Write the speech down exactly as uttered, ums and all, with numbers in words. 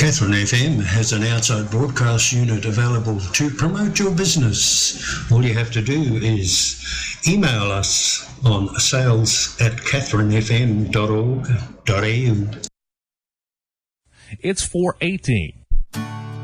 Catherine F M has an outside broadcast unit available to promote your business. All you have to do is email us on sales at catherine f m dot org dot a u. It's four eighteen.